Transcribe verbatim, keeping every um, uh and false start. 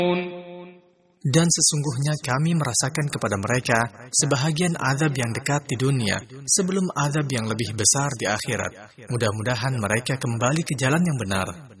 Dan sesungguhnya kami merasakan kepada mereka sebahagian azab yang dekat di dunia sebelum azab yang lebih besar di akhirat. Mudah-mudahan mereka kembali ke jalan yang benar.